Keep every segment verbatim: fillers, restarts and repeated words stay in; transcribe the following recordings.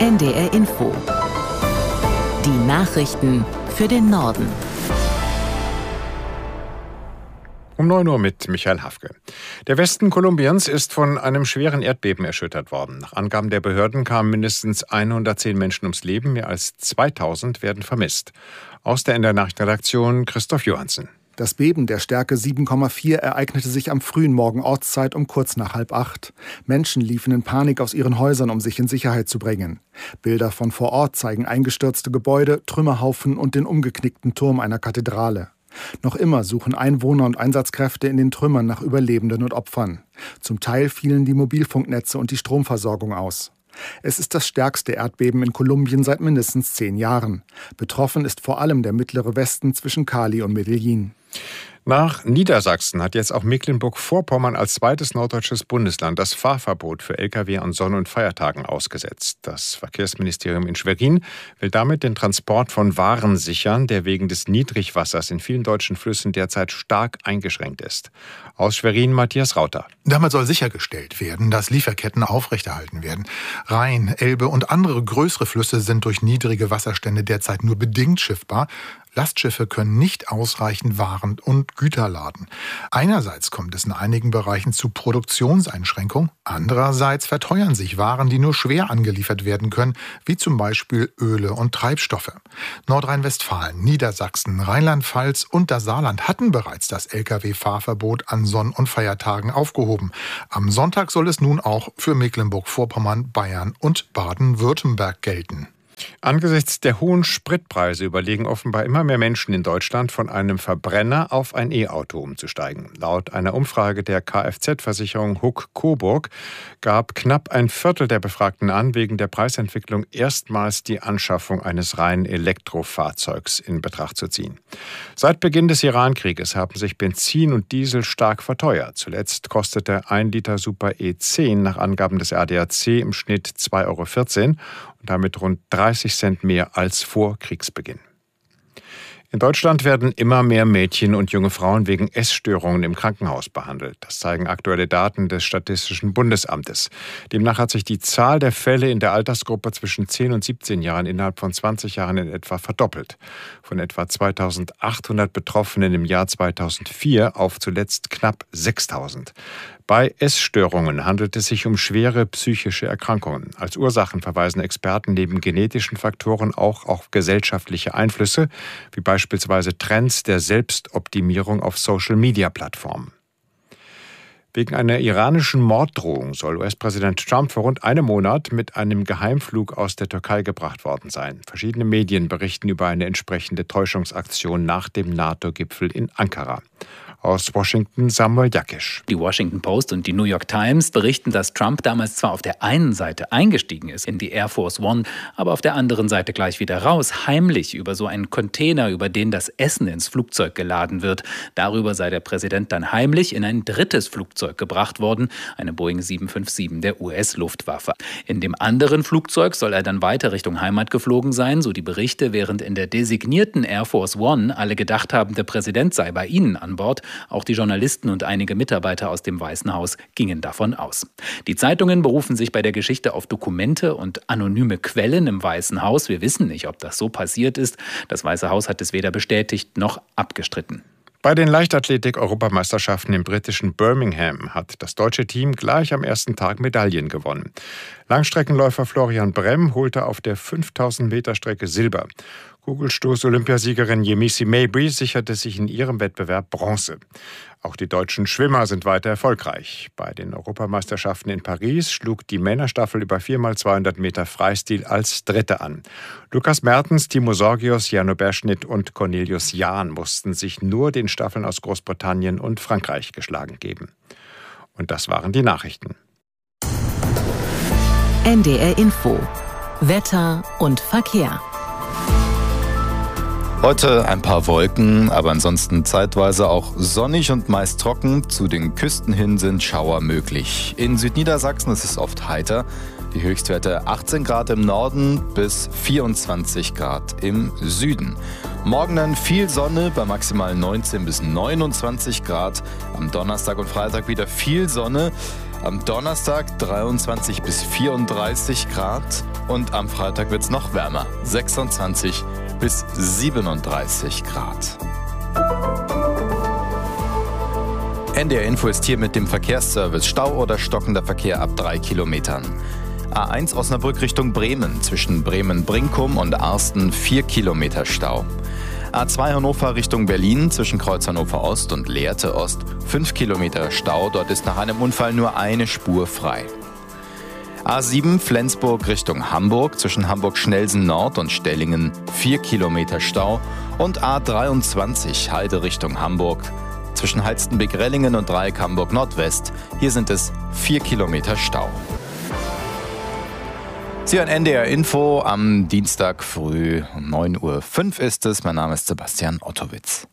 N D R Info. Die Nachrichten für den Norden. Um neun Uhr mit Michael Hafke. Der Westen Kolumbiens ist von einem schweren Erdbeben erschüttert worden. Nach Angaben der Behörden kamen mindestens hundertzehn Menschen ums Leben, mehr als zweitausend werden vermisst. Aus der N D R-Nachrichtenredaktion Christoph Johansen. Das Beben der Stärke sieben Komma vier ereignete sich am frühen Morgen Ortszeit um kurz nach halb acht. Menschen liefen in Panik aus ihren Häusern, um sich in Sicherheit zu bringen. Bilder von vor Ort zeigen eingestürzte Gebäude, Trümmerhaufen und den umgeknickten Turm einer Kathedrale. Noch immer suchen Einwohner und Einsatzkräfte in den Trümmern nach Überlebenden und Opfern. Zum Teil fielen die Mobilfunknetze und die Stromversorgung aus. Es ist das stärkste Erdbeben in Kolumbien seit mindestens zehn Jahren. Betroffen ist vor allem der mittlere Westen zwischen Cali und Medellin. Nach Niedersachsen hat jetzt auch Mecklenburg-Vorpommern als zweites norddeutsches Bundesland das Fahrverbot für L K W an Sonn- und Feiertagen ausgesetzt. Das Verkehrsministerium in Schwerin will damit den Transport von Waren sichern, der wegen des Niedrigwassers in vielen deutschen Flüssen derzeit stark eingeschränkt ist. Aus Schwerin Matthias Rauter. Damit soll sichergestellt werden, dass Lieferketten aufrechterhalten werden. Rhein, Elbe und andere größere Flüsse sind durch niedrige Wasserstände derzeit nur bedingt schiffbar. Lastschiffe können nicht ausreichend Waren und Güter laden. Einerseits kommt es in einigen Bereichen zu Produktionseinschränkungen, andererseits verteuern sich Waren, die nur schwer angeliefert werden können, wie zum Beispiel Öle und Treibstoffe. Nordrhein-Westfalen, Niedersachsen, Rheinland-Pfalz und das Saarland hatten bereits das L K W-Fahrverbot an Sonn- und Feiertagen aufgehoben. Am Sonntag soll es nun auch für Mecklenburg-Vorpommern, Bayern und Baden-Württemberg gelten. Angesichts der hohen Spritpreise überlegen offenbar immer mehr Menschen in Deutschland, von einem Verbrenner auf ein E-Auto umzusteigen. Laut einer Umfrage der Kfz-Versicherung Huck-Coburg gab knapp ein Viertel der Befragten an, wegen der Preisentwicklung erstmals die Anschaffung eines reinen Elektrofahrzeugs in Betracht zu ziehen. Seit Beginn des Iran-Krieges haben sich Benzin und Diesel stark verteuert. Zuletzt kostete ein Liter Super E zehn nach Angaben des A D A C im Schnitt zwei Euro vierzehn und damit rund dreißig Cent mehr als vor Kriegsbeginn. In Deutschland werden immer mehr Mädchen und junge Frauen wegen Essstörungen im Krankenhaus behandelt. Das zeigen aktuelle Daten des Statistischen Bundesamtes. Demnach hat sich die Zahl der Fälle in der Altersgruppe zwischen zehn und siebzehn Jahren innerhalb von zwanzig Jahren in etwa verdoppelt. Von etwa zweitausendachthundert Betroffenen im Jahr zweitausendvier auf zuletzt knapp sechstausend. Bei Essstörungen handelt es sich um schwere psychische Erkrankungen. Als Ursachen verweisen Experten neben genetischen Faktoren auch auf gesellschaftliche Einflüsse, wie beispielsweise Trends der Selbstoptimierung auf Social-Media-Plattformen. Wegen einer iranischen Morddrohung soll U S-Präsident Trump vor rund einem Monat mit einem Geheimflug aus der Türkei gebracht worden sein. Verschiedene Medien berichten über eine entsprechende Täuschungsaktion nach dem NATO-Gipfel in Ankara. Aus Washington Samuel Jakisch. Die Washington Post und die New York Times berichten, dass Trump damals zwar auf der einen Seite eingestiegen ist in die Air Force One, aber auf der anderen Seite gleich wieder raus, heimlich über so einen Container, über den das Essen ins Flugzeug geladen wird. Darüber sei der Präsident dann heimlich in ein drittes Flugzeug gebracht worden, eine Boeing sieben fünf sieben der U S-Luftwaffe. In dem anderen Flugzeug soll er dann weiter Richtung Heimat geflogen sein, so die Berichte, während in der designierten Air Force One alle gedacht haben, der Präsident sei bei ihnen an Bord. Auch die Journalisten und einige Mitarbeiter aus dem Weißen Haus gingen davon aus. Die Zeitungen berufen sich bei der Geschichte auf Dokumente und anonyme Quellen im Weißen Haus. Wir wissen nicht, ob das so passiert ist. Das Weiße Haus hat es weder bestätigt noch abgestritten. Bei den Leichtathletik-Europameisterschaften im britischen Birmingham hat das deutsche Team gleich am ersten Tag Medaillen gewonnen. Langstreckenläufer Florian Bremm holte auf der fünftausend Meter Strecke Silber. Kugelstoß-Olympiasiegerin Yemisi Mabry sicherte sich in ihrem Wettbewerb Bronze. Auch die deutschen Schwimmer sind weiter erfolgreich. Bei den Europameisterschaften in Paris schlug die Männerstaffel über vier mal zweihundert Meter Freistil als Dritte an. Lukas Mertens, Timo Sorgios, Jano Berschnitt und Cornelius Jahn mussten sich nur den Staffeln aus Großbritannien und Frankreich geschlagen geben. Und das waren die Nachrichten. N D R Info. Wetter und Verkehr. Heute ein paar Wolken, aber ansonsten zeitweise auch sonnig und meist trocken. Zu den Küsten hin sind Schauer möglich. In Südniedersachsen ist es oft heiter. Die Höchstwerte achtzehn Grad im Norden bis vierundzwanzig Grad im Süden. Morgen dann viel Sonne bei maximal neunzehn bis neunundzwanzig Grad. Am Donnerstag und Freitag wieder viel Sonne. Am Donnerstag dreiundzwanzig bis vierunddreißig Grad. Und am Freitag wird es noch wärmer. sechsundzwanzig bis siebenunddreißig Grad. N D R Info ist hier mit dem Verkehrsservice. Stau oder stockender Verkehr ab drei Kilometern. A eins Osnabrück Richtung Bremen. Zwischen Bremen-Brinkum und Arsten vier Kilometer Stau. A zwei Hannover Richtung Berlin. Zwischen Kreuz Hannover Ost und Lehrte Ost fünf Kilometer Stau. Dort ist nach einem Unfall nur eine Spur frei. A sieben Flensburg Richtung Hamburg. Zwischen Hamburg-Schnelsen Nord und Stellingen vier Kilometer Stau. Und A dreiundzwanzig Heide Richtung Hamburg. Zwischen Halstenbek-Rellingen und Dreieck Hamburg Nordwest. Hier sind es vier Kilometer Stau. Sie hören N D R Info am Dienstag früh um neun Uhr fünf ist es. Mein Name ist Sebastian Ottowitz.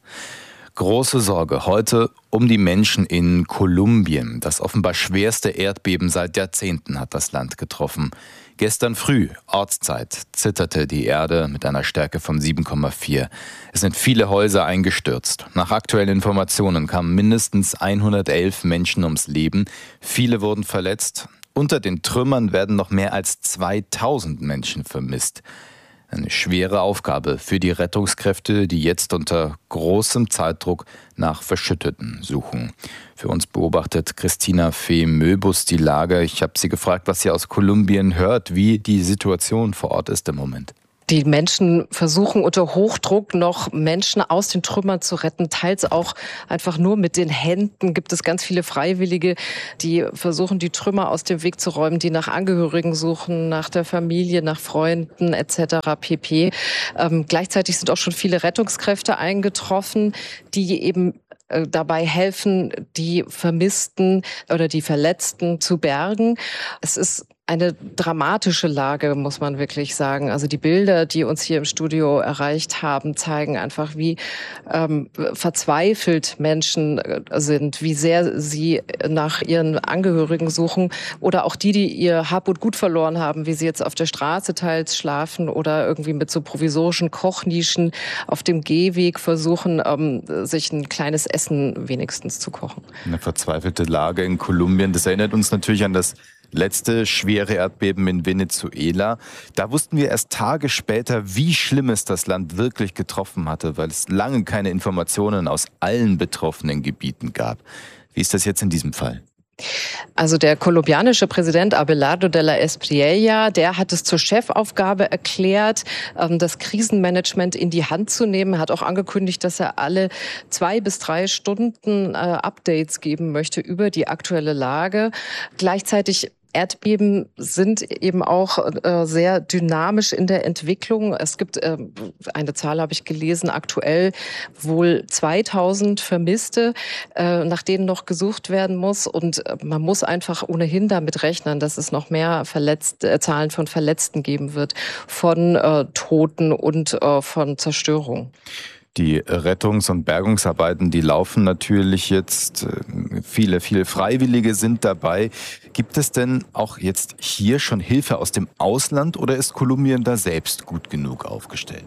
Große Sorge heute um die Menschen in Kolumbien. Das offenbar schwerste Erdbeben seit Jahrzehnten hat das Land getroffen. Gestern früh, Ortszeit, zitterte die Erde mit einer Stärke von sieben Komma vier. Es sind viele Häuser eingestürzt. Nach aktuellen Informationen kamen mindestens hundertelf Menschen ums Leben. Viele wurden verletzt. Unter den Trümmern werden noch mehr als zweitausend Menschen vermisst. Eine schwere Aufgabe für die Rettungskräfte, die jetzt unter großem Zeitdruck nach Verschütteten suchen. Für uns beobachtet Christina Fee-Möbus die Lage. Ich habe sie gefragt, was sie aus Kolumbien hört, wie die Situation vor Ort ist im Moment. Die Menschen versuchen unter Hochdruck noch Menschen aus den Trümmern zu retten, teils auch einfach nur mit den Händen. Gibt es ganz viele Freiwillige, die versuchen, die Trümmer aus dem Weg zu räumen, die nach Angehörigen suchen, nach der Familie, nach Freunden et cetera pp. Ähm, gleichzeitig sind auch schon viele Rettungskräfte eingetroffen, die eben dabei helfen, die Vermissten oder die Verletzten zu bergen. Es ist eine dramatische Lage, muss man wirklich sagen. Also die Bilder, die uns hier im Studio erreicht haben, zeigen einfach, wie ähm, verzweifelt Menschen sind, wie sehr sie nach ihren Angehörigen suchen oder auch die, die ihr Hab und Gut verloren haben, wie sie jetzt auf der Straße teils schlafen oder irgendwie mit so provisorischen Kochnischen auf dem Gehweg versuchen, ähm, sich ein kleines Essen wenigstens zu kochen. Eine verzweifelte Lage in Kolumbien, das erinnert uns natürlich an das letzte schwere Erdbeben in Venezuela. Da wussten wir erst Tage später, wie schlimm es das Land wirklich getroffen hatte, weil es lange keine Informationen aus allen betroffenen Gebieten gab. Wie ist das jetzt in diesem Fall? Also der kolumbianische Präsident Abelardo de la Espriella, der hat es zur Chefaufgabe erklärt, das Krisenmanagement in die Hand zu nehmen. Er hat auch angekündigt, dass er alle zwei bis drei Stunden Updates geben möchte über die aktuelle Lage. Gleichzeitig Erdbeben sind eben auch äh, sehr dynamisch in der Entwicklung. Es gibt, äh, eine Zahl habe ich gelesen, aktuell wohl zweitausend Vermisste, äh, nach denen noch gesucht werden muss. Und äh, man muss einfach ohnehin damit rechnen, dass es noch mehr Verletzt, äh, Zahlen von Verletzten geben wird, von äh, Toten und äh, von Zerstörung. Die Rettungs- und Bergungsarbeiten, die laufen natürlich jetzt. Viele, viele Freiwillige sind dabei. Gibt es denn auch jetzt hier schon Hilfe aus dem Ausland oder ist Kolumbien da selbst gut genug aufgestellt?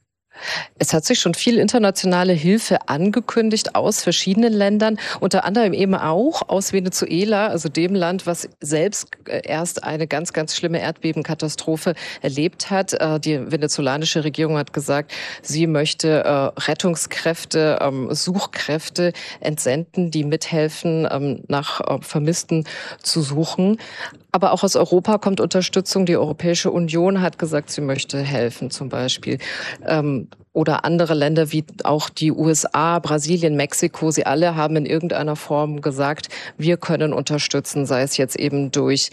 Es hat sich schon viel internationale Hilfe angekündigt aus verschiedenen Ländern, unter anderem eben auch aus Venezuela, also dem Land, was selbst erst eine ganz, ganz schlimme Erdbebenkatastrophe erlebt hat. Die venezolanische Regierung hat gesagt, sie möchte Rettungskräfte, Suchkräfte entsenden, die mithelfen, nach Vermissten zu suchen. Aber auch aus Europa kommt Unterstützung. Die Europäische Union hat gesagt, sie möchte helfen zum Beispiel. Ähm, oder andere Länder wie auch die U S A, Brasilien, Mexiko, sie alle haben in irgendeiner Form gesagt, wir können unterstützen, sei es jetzt eben durch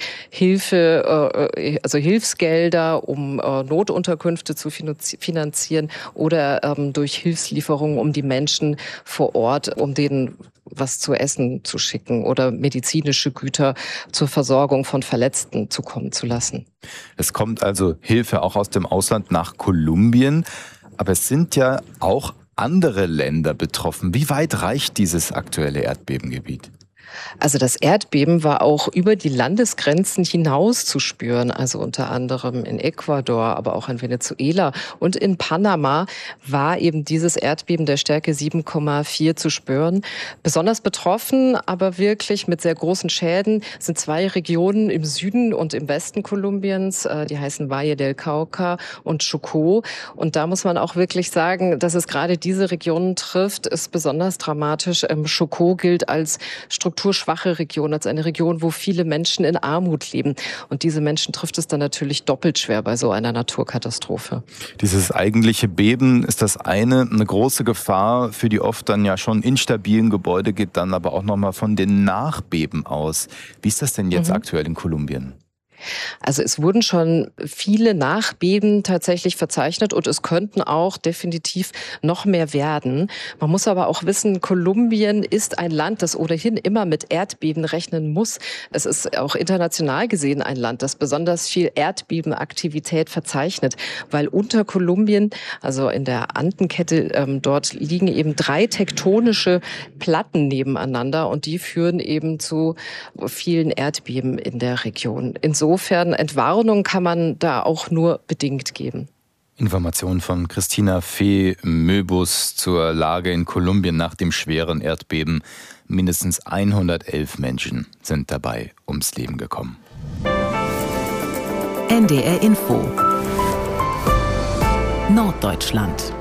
Hilfe, äh, also Hilfsgelder, um äh, Notunterkünfte zu finanzieren oder ähm, durch Hilfslieferungen, um die Menschen vor Ort, um denen was zu essen zu schicken oder medizinische Güter zur Versorgung von Verletzten zukommen zu lassen. Es kommt also Hilfe auch aus dem Ausland nach Kolumbien, aber es sind ja auch andere Länder betroffen. Wie weit reicht dieses aktuelle Erdbebengebiet? Also das Erdbeben war auch über die Landesgrenzen hinaus zu spüren, also unter anderem in Ecuador, aber auch in Venezuela und in Panama war eben dieses Erdbeben der Stärke sieben Komma vier zu spüren. Besonders betroffen, aber wirklich mit sehr großen Schäden sind zwei Regionen im Süden und im Westen Kolumbiens, die heißen Valle del Cauca und Chocó. Und da muss man auch wirklich sagen, dass es gerade diese Regionen trifft, ist besonders dramatisch. Chocó gilt als strukturschwache Region, als eine Region, wo viele Menschen in Armut leben. Und diese Menschen trifft es dann natürlich doppelt schwer bei so einer Naturkatastrophe. Dieses eigentliche Beben ist das eine. Eine große Gefahr für die oft dann ja schon instabilen Gebäude geht dann aber auch nochmal von den Nachbeben aus. Wie ist das denn jetzt mhm. aktuell in Kolumbien? Also es wurden schon viele Nachbeben tatsächlich verzeichnet und es könnten auch definitiv noch mehr werden. Man muss aber auch wissen, Kolumbien ist ein Land, das ohnehin immer mit Erdbeben rechnen muss. Es ist auch international gesehen ein Land, das besonders viel Erdbebenaktivität verzeichnet, weil unter Kolumbien, also in der Andenkette, ähm, dort liegen eben drei tektonische Platten nebeneinander und die führen eben zu vielen Erdbeben in der Region. Insofern Insofern Entwarnung kann man da auch nur bedingt geben. Informationen von Christina Fee-Möbus zur Lage in Kolumbien nach dem schweren Erdbeben. Mindestens hundertelf Menschen sind dabei ums Leben gekommen. N D R Info Norddeutschland.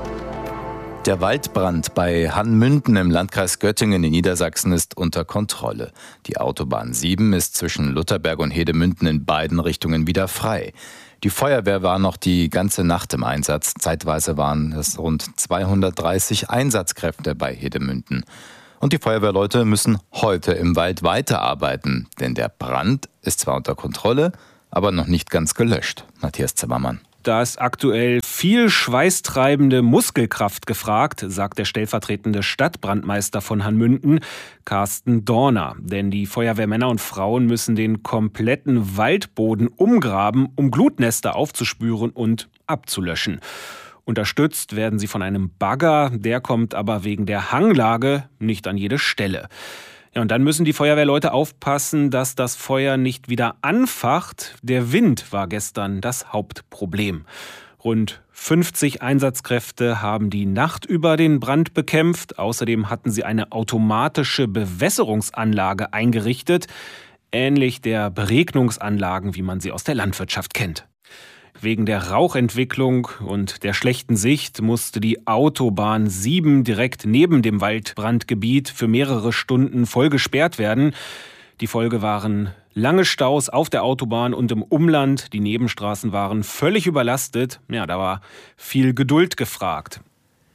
Der Waldbrand bei Hanmünden im Landkreis Göttingen in Niedersachsen ist unter Kontrolle. Die Autobahn sieben ist zwischen Lutherberg und Hedemünden in beiden Richtungen wieder frei. Die Feuerwehr war noch die ganze Nacht im Einsatz. Zeitweise waren es rund zweihundertdreißig Einsatzkräfte bei Hedemünden. Und die Feuerwehrleute müssen heute im Wald weiterarbeiten, denn der Brand ist zwar unter Kontrolle, aber noch nicht ganz gelöscht. Matthias Zimmermann. Da ist aktuell viel schweißtreibende Muskelkraft gefragt, sagt der stellvertretende Stadtbrandmeister von Hanmünden, Carsten Dorner. Denn die Feuerwehrmänner und Frauen müssen den kompletten Waldboden umgraben, um Glutnester aufzuspüren und abzulöschen. Unterstützt werden sie von einem Bagger, der kommt aber wegen der Hanglage nicht an jede Stelle. Ja, und dann müssen die Feuerwehrleute aufpassen, dass das Feuer nicht wieder anfacht. Der Wind war gestern das Hauptproblem. Rund fünfzig Einsatzkräfte haben die Nacht über den Brand bekämpft. Außerdem hatten sie eine automatische Bewässerungsanlage eingerichtet, ähnlich der Beregnungsanlagen, wie man sie aus der Landwirtschaft kennt. Wegen der Rauchentwicklung und der schlechten Sicht musste die Autobahn sieben direkt neben dem Waldbrandgebiet für mehrere Stunden voll gesperrt werden. Die Folge waren lange Staus auf der Autobahn und im Umland. Die Nebenstraßen waren völlig überlastet. Ja, da war viel Geduld gefragt.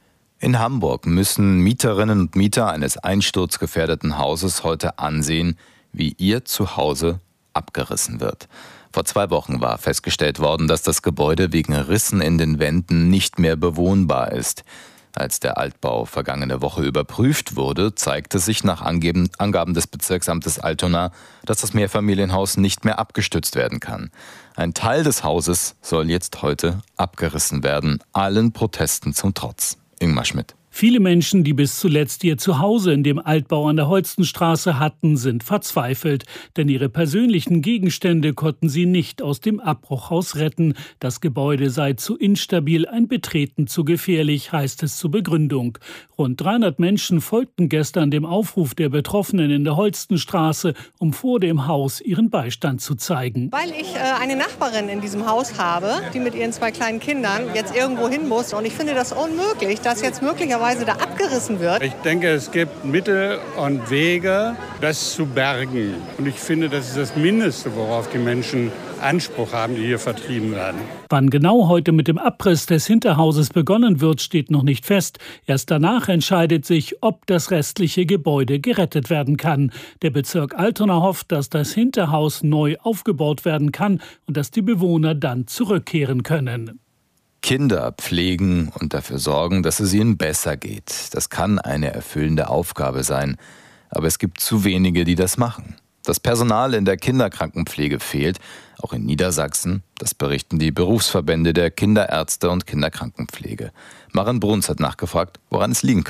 In Hamburg müssen Mieterinnen und Mieter eines einsturzgefährdeten Hauses heute ansehen, wie ihr Zuhause abgerissen wird. Vor zwei Wochen war festgestellt worden, dass das Gebäude wegen Rissen in den Wänden nicht mehr bewohnbar ist. Als der Altbau vergangene Woche überprüft wurde, zeigte sich nach Angaben des Bezirksamtes Altona, dass das Mehrfamilienhaus nicht mehr abgestützt werden kann. Ein Teil des Hauses soll jetzt heute abgerissen werden, allen Protesten zum Trotz. Ingmar Schmidt. Viele Menschen, die bis zuletzt ihr Zuhause in dem Altbau an der Holstenstraße hatten, sind verzweifelt. Denn ihre persönlichen Gegenstände konnten sie nicht aus dem Abbruchhaus retten. Das Gebäude sei zu instabil, ein Betreten zu gefährlich, heißt es zur Begründung. Rund dreihundert Menschen folgten gestern dem Aufruf der Betroffenen in der Holstenstraße, um vor dem Haus ihren Beistand zu zeigen. Weil ich äh, eine Nachbarin in diesem Haus habe, die mit ihren zwei kleinen Kindern jetzt irgendwo hin muss. Und ich finde das unmöglich, dass jetzt möglicherweise da abgerissen wird. Ich denke, es gibt Mittel und Wege, das zu bergen. Und ich finde, das ist das Mindeste, worauf die Menschen Anspruch haben, die hier vertrieben werden. Wann genau heute mit dem Abriss des Hinterhauses begonnen wird, steht noch nicht fest. Erst danach entscheidet sich, ob das restliche Gebäude gerettet werden kann. Der Bezirk Altona hofft, dass das Hinterhaus neu aufgebaut werden kann und dass die Bewohner dann zurückkehren können. Kinder pflegen und dafür sorgen, dass es ihnen besser geht. Das kann eine erfüllende Aufgabe sein. Aber es gibt zu wenige, die das machen. Das Personal in der Kinderkrankenpflege fehlt, auch in Niedersachsen. Das berichten die Berufsverbände der Kinderärzte und Kinderkrankenpflege. Maren Bruns hat nachgefragt, woran es liegen könnte.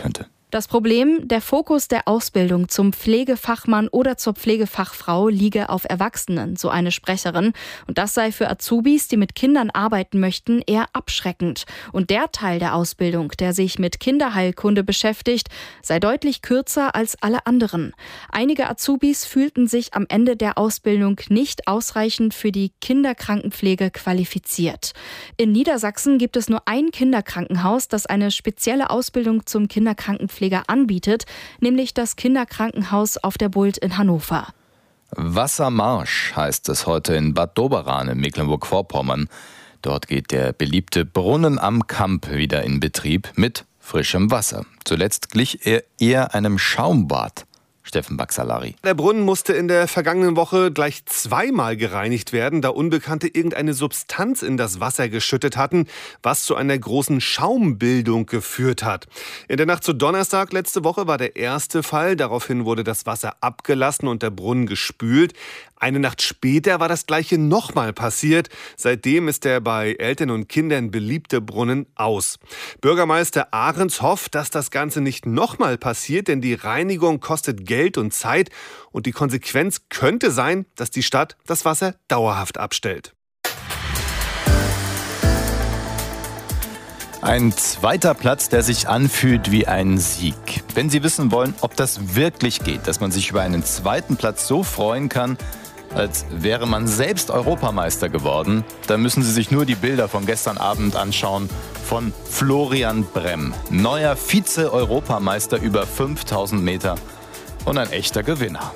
Das Problem, der Fokus der Ausbildung zum Pflegefachmann oder zur Pflegefachfrau liege auf Erwachsenen, so eine Sprecherin. Und das sei für Azubis, die mit Kindern arbeiten möchten, eher abschreckend. Und der Teil der Ausbildung, der sich mit Kinderheilkunde beschäftigt, sei deutlich kürzer als alle anderen. Einige Azubis fühlten sich am Ende der Ausbildung nicht ausreichend für die Kinderkrankenpflege qualifiziert. In Niedersachsen gibt es nur ein Kinderkrankenhaus, das eine spezielle Ausbildung zum Kinderkrankenpfleger anbietet, nämlich das Kinderkrankenhaus auf der Bult in Hannover. Wassermarsch heißt es heute in Bad Doberan in Mecklenburg-Vorpommern. Dort geht der beliebte Brunnen am Kamp wieder in Betrieb mit frischem Wasser. Zuletzt glich er eher einem Schaumbad. Steffen Baxalari. Der Brunnen musste in der vergangenen Woche gleich zweimal gereinigt werden, da Unbekannte irgendeine Substanz in das Wasser geschüttet hatten, was zu einer großen Schaumbildung geführt hat. In der Nacht zu Donnerstag letzte Woche war der erste Fall. Daraufhin wurde das Wasser abgelassen und der Brunnen gespült. Eine Nacht später war das Gleiche nochmal passiert. Seitdem ist der bei Eltern und Kindern beliebte Brunnen aus. Bürgermeister Ahrens hofft, dass das Ganze nicht nochmal passiert, denn die Reinigung kostet Geld und Zeit. Und die Konsequenz könnte sein, dass die Stadt das Wasser dauerhaft abstellt. Ein zweiter Platz, der sich anfühlt wie ein Sieg. Wenn Sie wissen wollen, ob das wirklich geht, dass man sich über einen zweiten Platz so freuen kann, als wäre man selbst Europameister geworden, dann müssen Sie sich nur die Bilder von gestern Abend anschauen von Florian Bremm. Neuer Vize-Europameister über fünftausend Meter und ein echter Gewinner.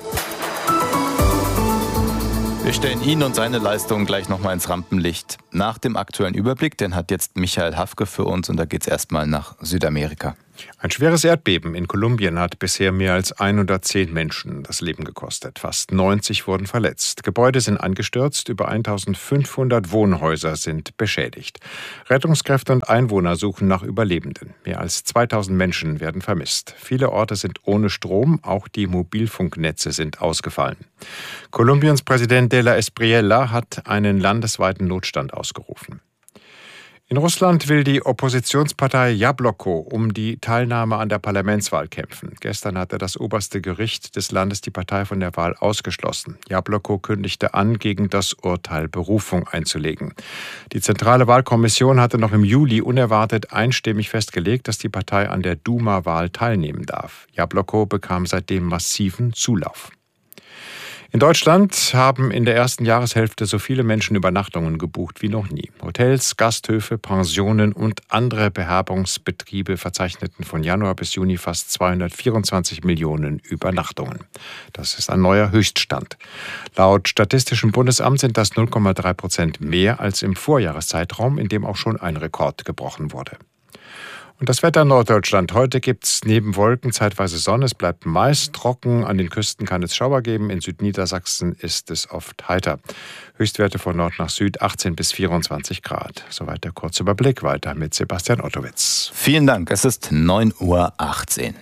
Wir stellen ihn und seine Leistung gleich nochmal ins Rampenlicht. Nach dem aktuellen Überblick, den hat jetzt Michael Hafke für uns und da geht es erstmal nach Südamerika. Ein schweres Erdbeben in Kolumbien hat bisher mehr als hundertzehn Menschen das Leben gekostet. Fast neunzig wurden verletzt. Gebäude sind eingestürzt, über eintausendfünfhundert Wohnhäuser sind beschädigt. Rettungskräfte und Einwohner suchen nach Überlebenden. Mehr als zweitausend Menschen werden vermisst. Viele Orte sind ohne Strom, auch die Mobilfunknetze sind ausgefallen. Kolumbiens Präsident de la Espriella hat einen landesweiten Notstand ausgerufen. In Russland will die Oppositionspartei Jabloko um die Teilnahme an der Parlamentswahl kämpfen. Gestern hatte das oberste Gericht des Landes die Partei von der Wahl ausgeschlossen. Jabloko kündigte an, gegen das Urteil Berufung einzulegen. Die Zentrale Wahlkommission hatte noch im Juli unerwartet einstimmig festgelegt, dass die Partei an der Duma-Wahl teilnehmen darf. Jabloko bekam seitdem massiven Zulauf. In Deutschland haben in der ersten Jahreshälfte so viele Menschen Übernachtungen gebucht wie noch nie. Hotels, Gasthöfe, Pensionen und andere Beherbergungsbetriebe verzeichneten von Januar bis Juni fast zweihundertvierundzwanzig Millionen Übernachtungen. Das ist ein neuer Höchststand. Laut Statistischem Bundesamt sind das null Komma drei Prozent mehr als im Vorjahreszeitraum, in dem auch schon ein Rekord gebrochen wurde. Und das Wetter in Norddeutschland. Heute gibt es neben Wolken zeitweise Sonne. Es bleibt meist trocken. An den Küsten kann es Schauer geben. In Südniedersachsen ist es oft heiter. Höchstwerte von Nord nach Süd achtzehn bis vierundzwanzig Grad. Soweit der kurze Überblick. Weiter mit Sebastian Ottowitz. Vielen Dank. Es ist neun Uhr achtzehn.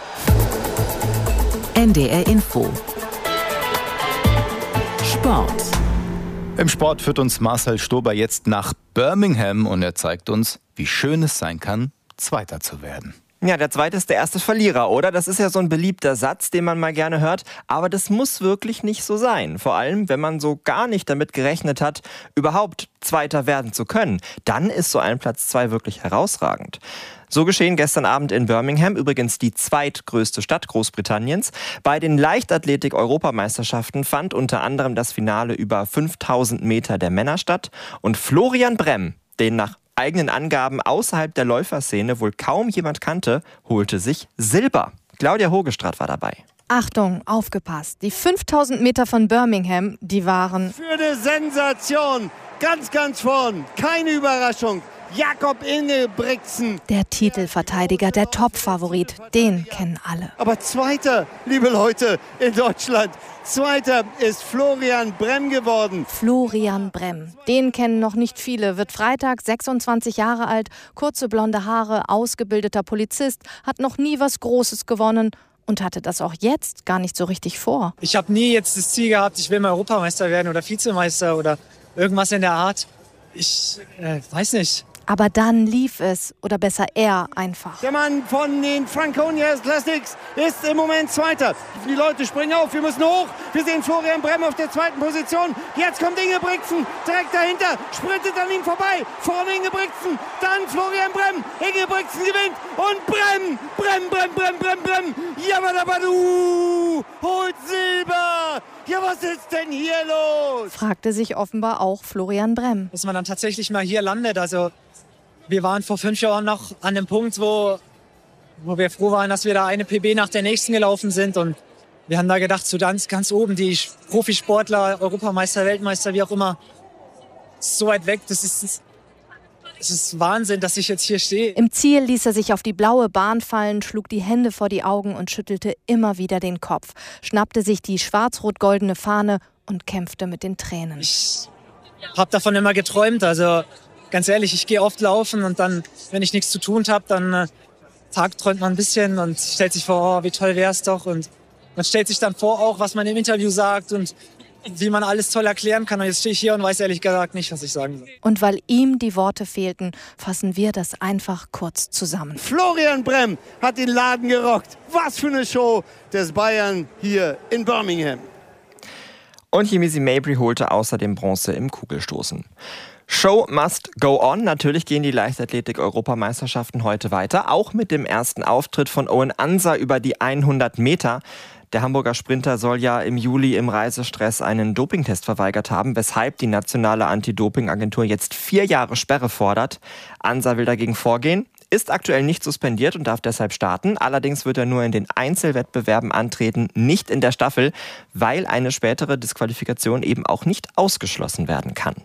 N D R Info. Sport. Im Sport führt uns Marcel Stober jetzt nach Birmingham und er zeigt uns, wie schön es sein kann, Zweiter zu werden. Ja, der Zweite ist der erste Verlierer, oder? Das ist ja so ein beliebter Satz, den man mal gerne hört. Aber das muss wirklich nicht so sein. Vor allem, wenn man so gar nicht damit gerechnet hat, überhaupt Zweiter werden zu können. Dann ist so ein Platz zwei wirklich herausragend. So geschehen gestern Abend in Birmingham, übrigens die zweitgrößte Stadt Großbritanniens. Bei den Leichtathletik-Europameisterschaften fand unter anderem das Finale über fünftausend Meter der Männer statt. Und Florian Bremm, den nach eigenen Angaben außerhalb der Läuferszene wohl kaum jemand kannte, holte sich Silber. Claudia Hogestraat war dabei. Achtung, aufgepasst. Die fünftausend Meter von Birmingham, die waren... Für eine Sensation, ganz, ganz vorn, keine Überraschung. Jakob Ingebrigtsen. Der Titelverteidiger, der Top-Favorit, den kennen alle. Aber Zweiter, liebe Leute, in Deutschland, Zweiter ist Florian Bremm geworden. Florian Bremm, den kennen noch nicht viele, wird Freitag sechsundzwanzig Jahre alt, kurze blonde Haare, ausgebildeter Polizist, hat noch nie was Großes gewonnen und hatte das auch jetzt gar nicht so richtig vor. Ich habe nie jetzt das Ziel gehabt, ich will mal Europameister werden oder Vizemeister oder irgendwas in der Art. Ich äh, weiß nicht. Aber dann lief es, oder besser er einfach. Der Mann von den Franconia Classics ist im Moment Zweiter. Die Leute springen auf, wir müssen hoch. Wir sehen Florian Brem auf der zweiten Position. Jetzt kommt Ingebrigtsen direkt dahinter, sprintet an ihm vorbei. Vorne Ingebrigtsen, dann Florian Brem. Ingebrigtsen gewinnt und Brem, Brem, Brem, Brem, Brem, Brem. Jabadabadu, holt Silber. Ja, was ist denn hier los? Fragte sich offenbar auch Florian Brem. Dass man dann tatsächlich mal hier landet, also wir waren vor fünf Jahren noch an dem Punkt, wo, wo wir froh waren, dass wir da eine P B nach der nächsten gelaufen sind. Und wir haben da gedacht, so ganz, ganz oben, die Profisportler, Europameister, Weltmeister, wie auch immer, ist so weit weg. Das ist, das ist Wahnsinn, dass ich jetzt hier stehe. Im Ziel ließ er sich auf die blaue Bahn fallen, schlug die Hände vor die Augen und schüttelte immer wieder den Kopf, schnappte sich die schwarz-rot-goldene Fahne und kämpfte mit den Tränen. Ich habe davon immer geträumt, also ganz ehrlich, ich gehe oft laufen und dann, wenn ich nichts zu tun habe, dann äh, tagträumt man ein bisschen und stellt sich vor, oh, wie toll wäre es doch. Und man stellt sich dann vor auch, was man im Interview sagt und wie man alles toll erklären kann. Und jetzt stehe ich hier und weiß ehrlich gesagt nicht, was ich sagen soll. Und weil ihm die Worte fehlten, fassen wir das einfach kurz zusammen. Florian Brem hat den Laden gerockt. Was für eine Show des Bayern hier in Birmingham. Und Yemisi Mabry holte außerdem Bronze im Kugelstoßen. Show must go on. Natürlich gehen die Leichtathletik-Europameisterschaften heute weiter. Auch mit dem ersten Auftritt von Owen Ansa über die hundert Meter. Der Hamburger Sprinter soll ja im Juli im Reisestress einen Dopingtest verweigert haben, weshalb die nationale Anti-Doping-Agentur jetzt vier Jahre Sperre fordert. Ansa will dagegen vorgehen, ist aktuell nicht suspendiert und darf deshalb starten. Allerdings wird er nur in den Einzelwettbewerben antreten, nicht in der Staffel, weil eine spätere Disqualifikation eben auch nicht ausgeschlossen werden kann.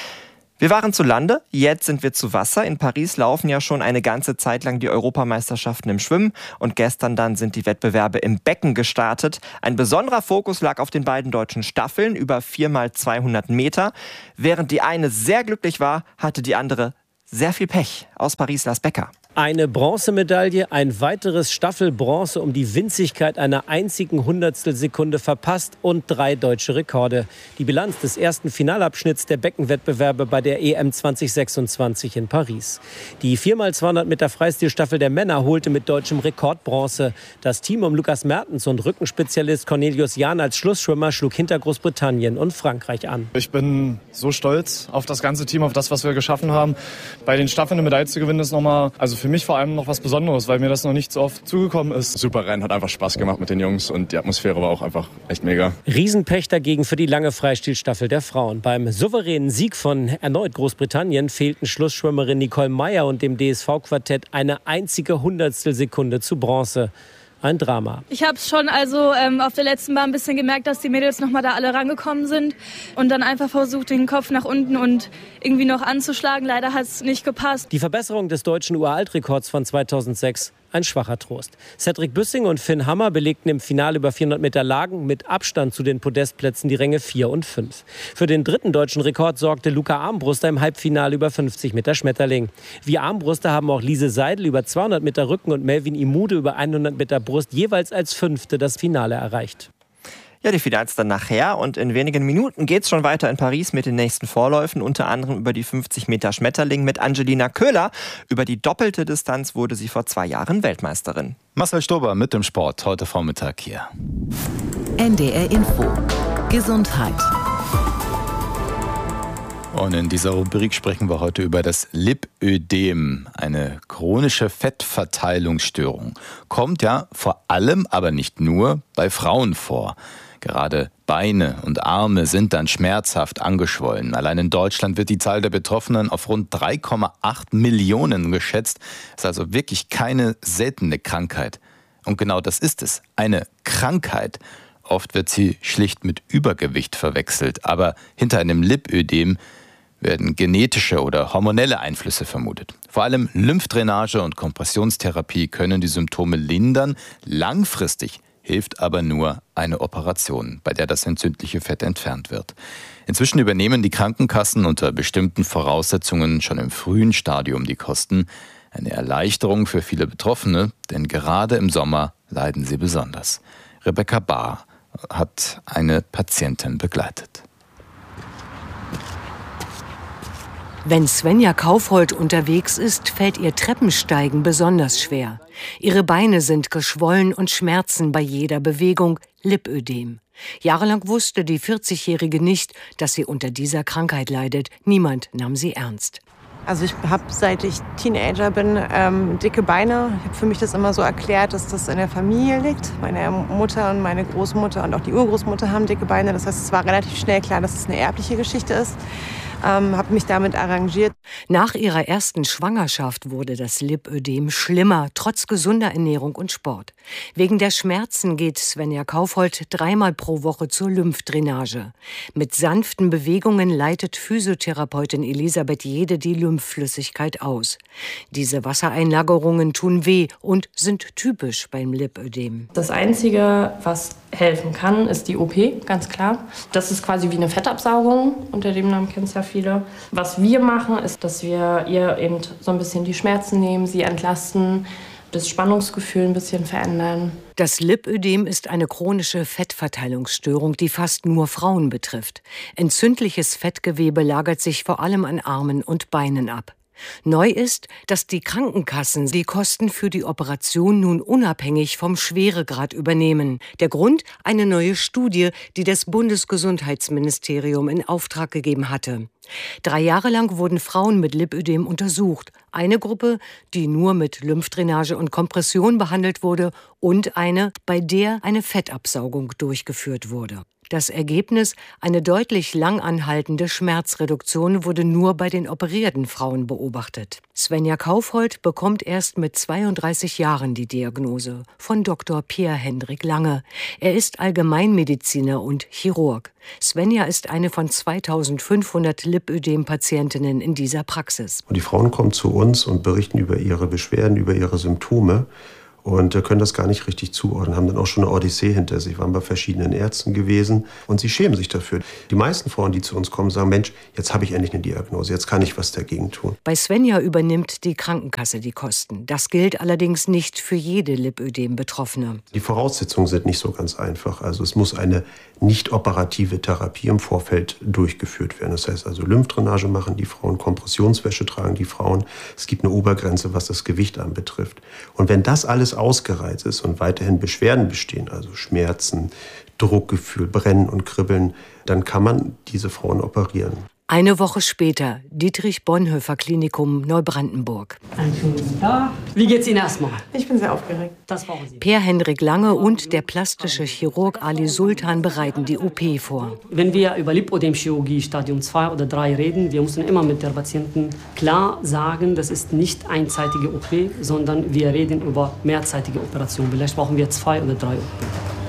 Wir waren zu Lande, jetzt sind wir zu Wasser. In Paris laufen ja schon eine ganze Zeit lang die Europameisterschaften im Schwimmen und gestern dann sind die Wettbewerbe im Becken gestartet. Ein besonderer Fokus lag auf den beiden deutschen Staffeln über vier mal zweihundert Meter. Während die eine sehr glücklich war, hatte die andere sehr viel Pech. Aus Paris Lars Becker. Eine Bronzemedaille, ein weiteres Staffelbronze um die Winzigkeit einer einzigen Hundertstelsekunde verpasst und drei deutsche Rekorde. Die Bilanz des ersten Finalabschnitts der Beckenwettbewerbe bei der E M zwanzig sechsundzwanzig in Paris. Die vier mal zweihundert Meter Freistilstaffel der Männer holte mit deutschem Rekord Bronze. Das Team um Lukas Mertens und Rückenspezialist Cornelius Jahn als Schlussschwimmer schlug hinter Großbritannien und Frankreich an. Ich bin so stolz auf das ganze Team, auf das, was wir geschaffen haben. Bei den Staffeln eine Medaille zu gewinnen, ist nochmal, also für mich vor allem noch was Besonderes, weil mir das noch nicht so oft zugekommen ist. Super Rennen, hat einfach Spaß gemacht mit den Jungs und die Atmosphäre war auch einfach echt mega. Riesenpech dagegen für die lange Freistilstaffel der Frauen. Beim souveränen Sieg von erneut Großbritannien fehlten Schlussschwimmerin Nicole Meyer und dem D S V-Quartett eine einzige Hundertstelsekunde zu Bronze. Ein Drama. Ich habe schon also ähm, auf der letzten Bahn ein bisschen gemerkt, dass die Mädels noch mal da alle rangekommen sind und dann einfach versucht, den Kopf nach unten und irgendwie noch anzuschlagen. Leider hat es nicht gepasst. Die Verbesserung des deutschen Uraltrekords von zweitausendsechs, ein schwacher Trost. Cedric Büssing und Finn Hammer belegten im Finale über vierhundert Meter Lagen mit Abstand zu den Podestplätzen die Ränge vier und fünf. Für den dritten deutschen Rekord sorgte Luca Armbruster im Halbfinale über fünfzig Meter Schmetterling. Wie Armbruster haben auch Lise Seidel über zweihundert Meter Rücken und Melvin Imude über hundert Meter Brust jeweils als Fünfte das Finale erreicht. Ja, die Finals dann nachher und in wenigen Minuten geht's schon weiter in Paris mit den nächsten Vorläufen, unter anderem über die fünfzig Meter Schmetterling mit Angelina Köhler. Über die doppelte Distanz wurde sie vor zwei Jahren Weltmeisterin. Marcel Stober mit dem Sport heute Vormittag hier. N D R Info. Gesundheit. Und in dieser Rubrik sprechen wir heute über das Lipödem, eine chronische Fettverteilungsstörung. Kommt ja vor allem, aber nicht nur, bei Frauen vor. Gerade Beine und Arme sind dann schmerzhaft angeschwollen. Allein in Deutschland wird die Zahl der Betroffenen auf rund drei Komma acht Millionen geschätzt. Das ist also wirklich keine seltene Krankheit. Und genau das ist es, eine Krankheit. Oft wird sie schlicht mit Übergewicht verwechselt. Aber hinter einem Lipödem werden genetische oder hormonelle Einflüsse vermutet. Vor allem Lymphdrainage und Kompressionstherapie können die Symptome lindern. Langfristig hilft aber nur eine Operation, bei der das entzündliche Fett entfernt wird. Inzwischen übernehmen die Krankenkassen unter bestimmten Voraussetzungen schon im frühen Stadium die Kosten. Eine Erleichterung für viele Betroffene, denn gerade im Sommer leiden sie besonders. Rebecca Bahr hat eine Patientin begleitet. Wenn Svenja Kaufhold unterwegs ist, fällt ihr Treppensteigen besonders schwer. Ihre Beine sind geschwollen und schmerzen bei jeder Bewegung, Lipödem. Jahrelang wusste die vierzigjährige nicht, dass sie unter dieser Krankheit leidet. Niemand nahm sie ernst. Also ich habe, seit ich Teenager bin, ähm, dicke Beine. Ich habe für mich das immer so erklärt, dass das in der Familie liegt. Meine Mutter und meine Großmutter und auch die Urgroßmutter haben dicke Beine. Das heißt, es war relativ schnell klar, dass es eine erbliche Geschichte ist. Ähm, habe mich damit arrangiert. Nach ihrer ersten Schwangerschaft wurde das Lipödem schlimmer, trotz gesunder Ernährung und Sport. Wegen der Schmerzen geht Svenja Kaufhold dreimal pro Woche zur Lymphdrainage. Mit sanften Bewegungen leitet Physiotherapeutin Elisabeth Jede die Lymphflüssigkeit aus. Diese Wassereinlagerungen tun weh und sind typisch beim Lipödem. Das Einzige, was helfen kann, ist die O P, ganz klar. Das ist quasi wie eine Fettabsaugung, unter dem Namen kennen es ja viele. Was wir machen, ist, dass wir ihr eben so ein bisschen die Schmerzen nehmen, sie entlasten, das Spannungsgefühl ein bisschen verändern. Das Lipödem ist eine chronische Fettverteilungsstörung, die fast nur Frauen betrifft. Entzündliches Fettgewebe lagert sich vor allem an Armen und Beinen ab. Neu ist, dass die Krankenkassen die Kosten für die Operation nun unabhängig vom Schweregrad übernehmen. Der Grund? Eine neue Studie, die das Bundesgesundheitsministerium in Auftrag gegeben hatte. Drei Jahre lang wurden Frauen mit Lipödem untersucht. Eine Gruppe, die nur mit Lymphdrainage und Kompression behandelt wurde, und eine, bei der eine Fettabsaugung durchgeführt wurde. Das Ergebnis, eine deutlich lang anhaltende Schmerzreduktion, wurde nur bei den operierten Frauen beobachtet. Svenja Kaufhold bekommt erst mit zweiunddreißig Jahren die Diagnose von Doktor Pierre-Hendrik Lange. Er ist Allgemeinmediziner und Chirurg. Svenja ist eine von zweitausendfünfhundert Lipödem-Patientinnen in dieser Praxis. Und die Frauen kommen zu uns und berichten über ihre Beschwerden, über ihre Symptome. Und können das gar nicht richtig zuordnen, haben dann auch schon eine Odyssee hinter sich, waren bei verschiedenen Ärzten gewesen und sie schämen sich dafür. Die meisten Frauen, die zu uns kommen, sagen, Mensch, jetzt habe ich endlich eine Diagnose, jetzt kann ich was dagegen tun. Bei Svenja übernimmt die Krankenkasse die Kosten. Das gilt allerdings nicht für jede Lipödem-Betroffene. Die Voraussetzungen sind nicht so ganz einfach. Also es muss eine nicht operative Therapie im Vorfeld durchgeführt werden. Das heißt also Lymphdrainage machen die Frauen, Kompressionswäsche tragen die Frauen. Es gibt eine Obergrenze, was das Gewicht anbetrifft. Und wenn das alles ausgereizt ist und weiterhin Beschwerden bestehen, also Schmerzen, Druckgefühl, Brennen und Kribbeln, dann kann man diese Frauen operieren. Eine Woche später, Dietrich-Bonhoeffer-Klinikum Neubrandenburg. Einen schönen guten Tag. Wie geht's Ihnen erstmal? Ich bin sehr aufgeregt. Das brauchen Sie. Pierre-Hendrik Lange und der plastische Chirurg Ali Sultan bereiten die O P vor. Wenn wir über Lipödem-Chirurgie Stadium zwei oder drei reden, wir müssen immer mit der Patienten klar sagen, das ist nicht einseitige O P, sondern wir reden über mehrzeitige Operationen. Vielleicht brauchen wir zwei oder drei O P.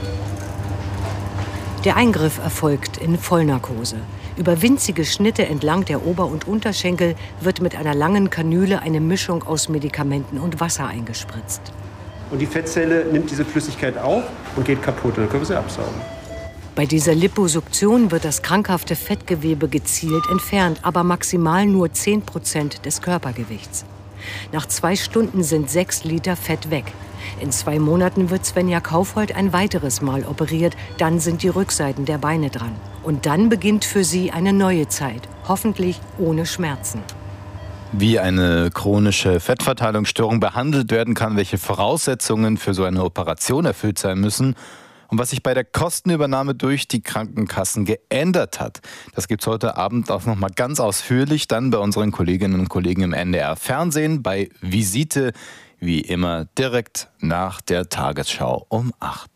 Der Eingriff erfolgt in Vollnarkose. Über winzige Schnitte entlang der Ober- und Unterschenkel wird mit einer langen Kanüle eine Mischung aus Medikamenten und Wasser eingespritzt. Und die Fettzelle nimmt diese Flüssigkeit auf und geht kaputt. Und dann können wir sie absaugen. Bei dieser Liposuktion wird das krankhafte Fettgewebe gezielt entfernt, aber maximal nur zehn Prozent des Körpergewichts. Nach zwei Stunden sind sechs Liter Fett weg. In zwei Monaten wird Svenja Kaufhold ein weiteres Mal operiert. Dann sind die Rückseiten der Beine dran. Und dann beginnt für sie eine neue Zeit, hoffentlich ohne Schmerzen. Wie eine chronische Fettverteilungsstörung behandelt werden kann, welche Voraussetzungen für so eine Operation erfüllt sein müssen und was sich bei der Kostenübernahme durch die Krankenkassen geändert hat. Das gibt's heute Abend auch noch mal ganz ausführlich dann bei unseren Kolleginnen und Kollegen im N D R Fernsehen bei Visite, wie immer direkt nach der Tagesschau um acht.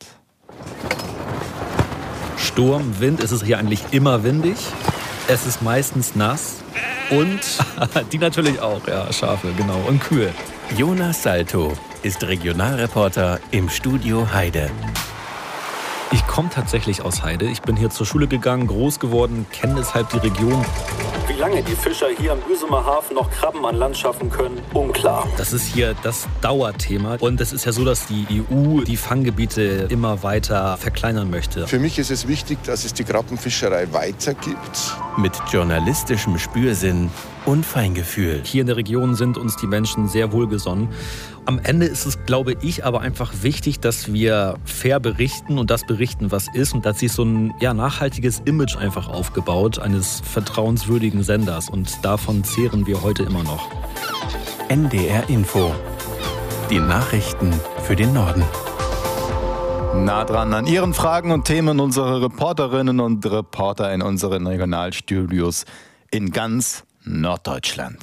Sturm, Wind, es ist hier eigentlich immer windig. Es ist meistens nass und die natürlich auch, ja, Schafe, genau, und Kühe. Jonas Salto ist Regionalreporter im Studio Heide. Ich komme tatsächlich aus Heide. Ich bin hier zur Schule gegangen, groß geworden, kenne deshalb die Region. Wie lange die Fischer hier am Büsumer Hafen noch Krabben an Land schaffen können, unklar. Das ist hier das Dauerthema. Und es ist ja so, dass die E U die Fanggebiete immer weiter verkleinern möchte. Für mich ist es wichtig, dass es die Krabbenfischerei weitergibt. Mit journalistischem Spürsinn und Feingefühl. Hier in der Region sind uns die Menschen sehr wohlgesonnen. Am Ende ist es, glaube ich, aber einfach wichtig, dass wir fair berichten und das berichten, was ist. Und da hat sich so ein ja, nachhaltiges Image einfach aufgebaut, eines vertrauenswürdigen unabhängigen Senders und davon zehren wir heute immer noch. N D R Info. Die Nachrichten für den Norden. Nah dran an Ihren Fragen und Themen unsere Reporterinnen und Reporter in unseren Regionalstudios in ganz Norddeutschland.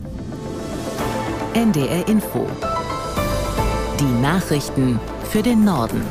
N D R Info. Die Nachrichten für den Norden.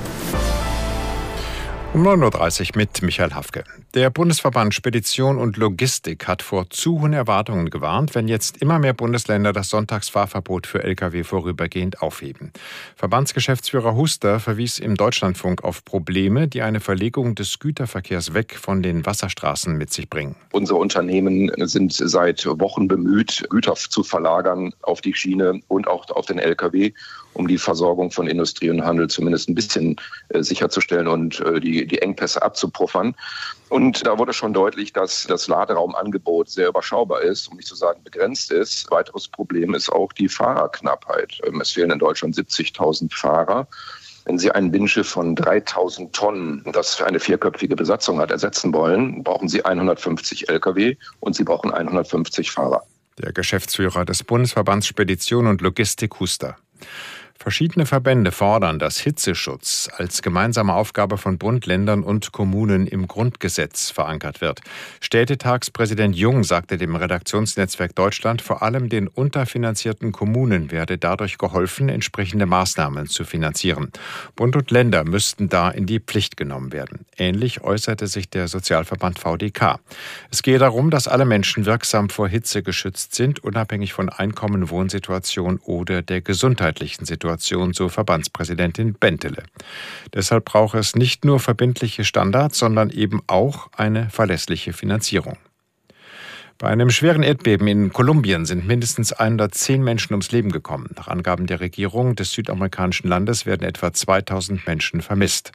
Um neun Uhr dreißig mit Michael Hafke. Der Bundesverband Spedition und Logistik hat vor zu hohen Erwartungen gewarnt, wenn jetzt immer mehr Bundesländer das Sonntagsfahrverbot für L K W vorübergehend aufheben. Verbandsgeschäftsführer Huster verwies im Deutschlandfunk auf Probleme, die eine Verlegung des Güterverkehrs weg von den Wasserstraßen mit sich bringen. Unsere Unternehmen sind seit Wochen bemüht, Güter zu verlagern auf die Schiene und auch auf den L K W, um die Versorgung von Industrie und Handel zumindest ein bisschen äh, sicherzustellen und äh, die, die Engpässe abzupuffern. Und da wurde schon deutlich, dass das Laderaumangebot sehr überschaubar ist, um nicht zu sagen begrenzt ist. Ein weiteres Problem ist auch die Fahrerknappheit. Ähm, es fehlen in Deutschland siebzigtausend Fahrer. Wenn Sie ein Binnenschiff von dreitausend Tonnen, das für eine vierköpfige Besatzung hat, ersetzen wollen, brauchen Sie hundertfünfzig L K W und Sie brauchen hundertfünfzig Fahrer. Der Geschäftsführer des Bundesverbands Spedition und Logistik Huster. Verschiedene Verbände fordern, dass Hitzeschutz als gemeinsame Aufgabe von Bund, Ländern und Kommunen im Grundgesetz verankert wird. Städtetagspräsident Jung sagte dem Redaktionsnetzwerk Deutschland, vor allem den unterfinanzierten Kommunen werde dadurch geholfen, entsprechende Maßnahmen zu finanzieren. Bund und Länder müssten da in die Pflicht genommen werden. Ähnlich äußerte sich der Sozialverband V D K. Es gehe darum, dass alle Menschen wirksam vor Hitze geschützt sind, unabhängig von Einkommen, Wohnsituation oder der gesundheitlichen Situation. So Verbandspräsidentin Bentele. Deshalb brauche es nicht nur verbindliche Standards, sondern eben auch eine verlässliche Finanzierung. Bei einem schweren Erdbeben in Kolumbien sind mindestens hundertzehn Menschen ums Leben gekommen. Nach Angaben der Regierung des südamerikanischen Landes werden etwa zweitausend Menschen vermisst.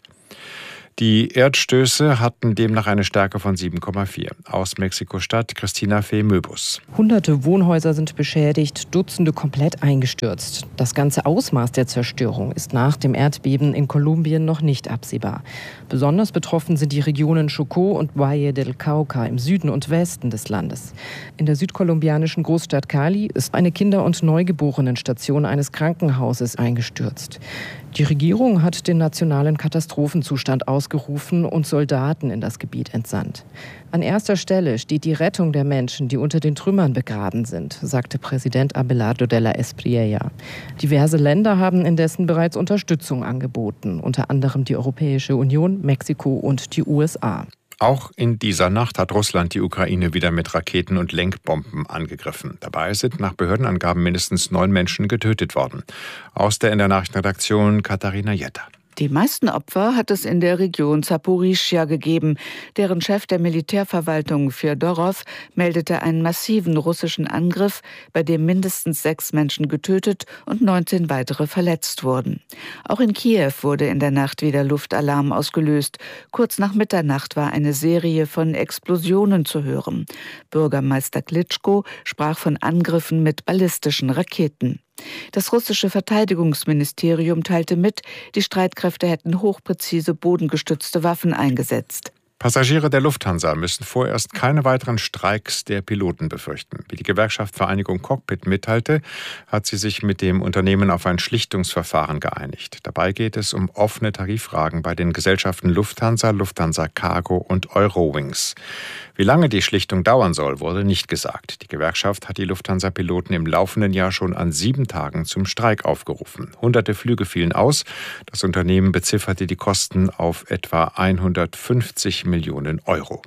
Die Erdstöße hatten demnach eine Stärke von sieben Komma vier. Aus Mexiko-Stadt Christina Fee-Möbus. Hunderte Wohnhäuser sind beschädigt, Dutzende komplett eingestürzt. Das ganze Ausmaß der Zerstörung ist nach dem Erdbeben in Kolumbien noch nicht absehbar. Besonders betroffen sind die Regionen Chocó und Valle del Cauca im Süden und Westen des Landes. In der südkolumbianischen Großstadt Cali ist eine Kinder- und Neugeborenenstation eines Krankenhauses eingestürzt. Die Regierung hat den nationalen Katastrophenzustand ausgerufen und Soldaten in das Gebiet entsandt. An erster Stelle steht die Rettung der Menschen, die unter den Trümmern begraben sind, sagte Präsident Abelardo de la Espriella. Diverse Länder haben indessen bereits Unterstützung angeboten, unter anderem die Europäische Union, Mexiko und die U S A. Auch in dieser Nacht hat Russland die Ukraine wieder mit Raketen und Lenkbomben angegriffen. Dabei sind nach Behördenangaben mindestens neun Menschen getötet worden. Aus der N D R-Nachrichtenredaktion Katharina Jetta. Die meisten Opfer hat es in der Region Saporischschja gegeben. Deren Chef der Militärverwaltung Fjodorow meldete einen massiven russischen Angriff, bei dem mindestens sechs Menschen getötet und neunzehn weitere verletzt wurden. Auch in Kiew wurde in der Nacht wieder Luftalarm ausgelöst. Kurz nach Mitternacht war eine Serie von Explosionen zu hören. Bürgermeister Klitschko sprach von Angriffen mit ballistischen Raketen. Das russische Verteidigungsministerium teilte mit, die Streitkräfte hätten hochpräzise bodengestützte Waffen eingesetzt. Passagiere der Lufthansa müssen vorerst keine weiteren Streiks der Piloten befürchten. Wie die Gewerkschaft Vereinigung Cockpit mitteilte, hat sie sich mit dem Unternehmen auf ein Schlichtungsverfahren geeinigt. Dabei geht es um offene Tariffragen bei den Gesellschaften Lufthansa, Lufthansa Cargo und Eurowings. Wie lange die Schlichtung dauern soll, wurde nicht gesagt. Die Gewerkschaft hat die Lufthansa-Piloten im laufenden Jahr schon an sieben Tagen zum Streik aufgerufen. Hunderte Flüge fielen aus. Das Unternehmen bezifferte die Kosten auf etwa hundertfünfzig Millionen Euro.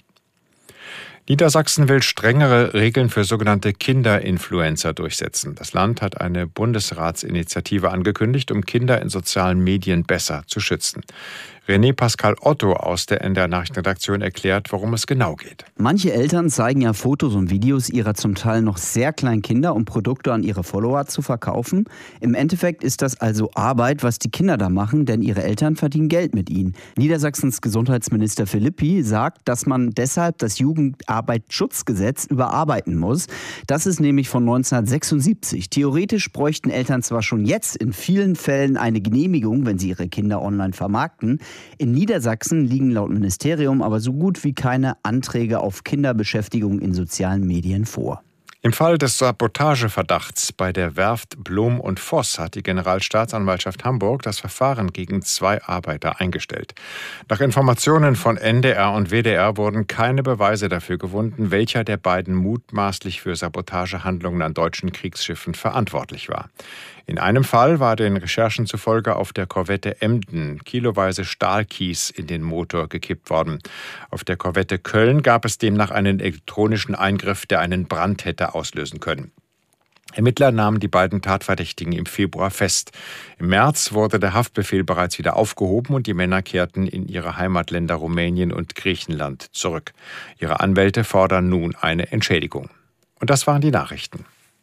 Niedersachsen will strengere Regeln für sogenannte Kinderinfluencer durchsetzen. Das Land hat eine Bundesratsinitiative angekündigt, um Kinder in sozialen Medien besser zu schützen. René Pascal Otto aus der N D R-Nachrichtenredaktion erklärt, worum es genau geht. Manche Eltern zeigen ja Fotos und Videos ihrer zum Teil noch sehr kleinen Kinder, um Produkte an ihre Follower zu verkaufen. Im Endeffekt ist das also Arbeit, was die Kinder da machen, denn ihre Eltern verdienen Geld mit ihnen. Niedersachsens Gesundheitsminister Philippi sagt, dass man deshalb das Jugendarbeitsschutzgesetz überarbeiten muss. Das ist nämlich von neunzehnhundertsechsundsiebzig. Theoretisch bräuchten Eltern zwar schon jetzt in vielen Fällen eine Genehmigung, wenn sie ihre Kinder online vermarkten. In Niedersachsen liegen laut Ministerium aber so gut wie keine Anträge auf Kinderbeschäftigung in sozialen Medien vor. Im Fall des Sabotageverdachts bei der Werft Blom und Voss hat die Generalstaatsanwaltschaft Hamburg das Verfahren gegen zwei Arbeiter eingestellt. Nach Informationen von N D R und W D R wurden keine Beweise dafür gefunden, welcher der beiden mutmaßlich für Sabotagehandlungen an deutschen Kriegsschiffen verantwortlich war. In einem Fall war den Recherchen zufolge auf der Korvette Emden kiloweise Stahlkies in den Motor gekippt worden. Auf der Korvette Köln gab es demnach einen elektronischen Eingriff, der einen Brand hätte auslösen können. Ermittler nahmen die beiden Tatverdächtigen im Februar fest. Im März wurde der Haftbefehl bereits wieder aufgehoben und die Männer kehrten in ihre Heimatländer Rumänien und Griechenland zurück. Ihre Anwälte fordern nun eine Entschädigung. Und das waren die Nachrichten.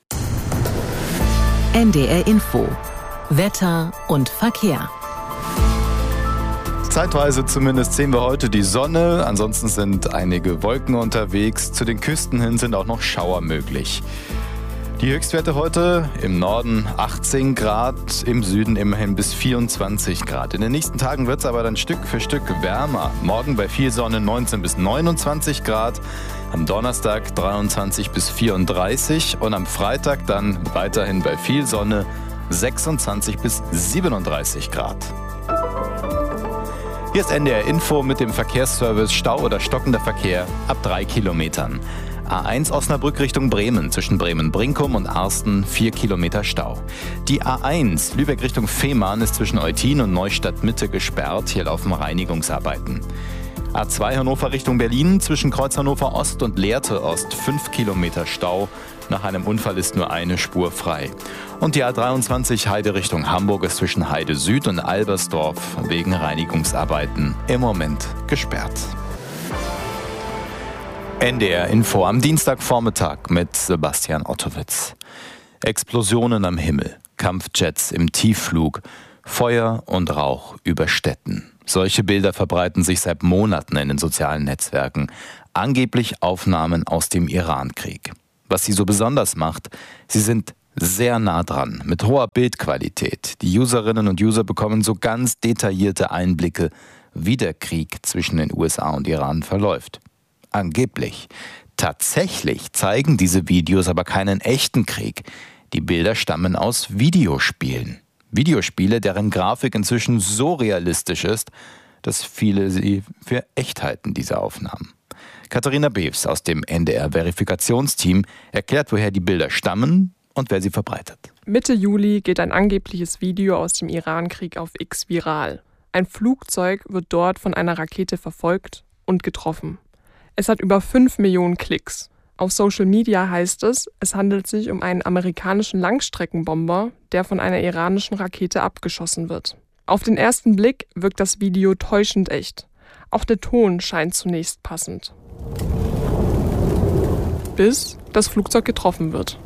N D R Info. Wetter und Verkehr. Zeitweise zumindest sehen wir heute die Sonne, ansonsten sind einige Wolken unterwegs. Zu den Küsten hin sind auch noch Schauer möglich. Die Höchstwerte heute im Norden achtzehn Grad, im Süden immerhin bis vierundzwanzig Grad. In den nächsten Tagen wird es aber dann Stück für Stück wärmer. Morgen bei viel Sonne neunzehn bis neunundzwanzig Grad, am Donnerstag dreiundzwanzig bis vierunddreißig und am Freitag dann weiterhin bei viel Sonne sechsundzwanzig bis siebenunddreißig Grad. Hier ist N D R Info mit dem Verkehrsservice Stau oder stockender Verkehr ab drei Kilometern. A eins Osnabrück Richtung Bremen, zwischen Bremen-Brinkum und Arsten vier Kilometer Stau. Die A eins Lübeck Richtung Fehmarn ist zwischen Eutin und Neustadt Mitte gesperrt, hier laufen Reinigungsarbeiten. A zwei Hannover Richtung Berlin, zwischen Kreuz Hannover Ost und Lehrte Ost fünf Kilometer Stau. Nach einem Unfall ist nur eine Spur frei. Und die A dreiundzwanzig Heide Richtung Hamburg ist zwischen Heide Süd und Albersdorf wegen Reinigungsarbeiten im Moment gesperrt. N D R Info am Dienstagvormittag mit Sebastian Ottowitz. Explosionen am Himmel, Kampfjets im Tiefflug, Feuer und Rauch über Städten. Solche Bilder verbreiten sich seit Monaten in den sozialen Netzwerken. Angeblich Aufnahmen aus dem Irankrieg. Was sie so besonders macht, sie sind sehr nah dran, mit hoher Bildqualität. Die Userinnen und User bekommen so ganz detaillierte Einblicke, wie der Krieg zwischen den U S A und Iran verläuft. Angeblich. Tatsächlich zeigen diese Videos aber keinen echten Krieg. Die Bilder stammen aus Videospielen. Videospiele, deren Grafik inzwischen so realistisch ist, dass viele sie für echt halten, diese Aufnahmen. Katharina Bews aus dem N D R-Verifikationsteam erklärt, woher die Bilder stammen und wer sie verbreitet. Mitte Juli geht ein angebliches Video aus dem Irankrieg auf X viral. Ein Flugzeug wird dort von einer Rakete verfolgt und getroffen. Es hat über fünf Millionen Klicks. Auf Social Media heißt es, es handelt sich um einen amerikanischen Langstreckenbomber, der von einer iranischen Rakete abgeschossen wird. Auf den ersten Blick wirkt das Video täuschend echt. Auch der Ton scheint zunächst passend. Bis das Flugzeug getroffen wird.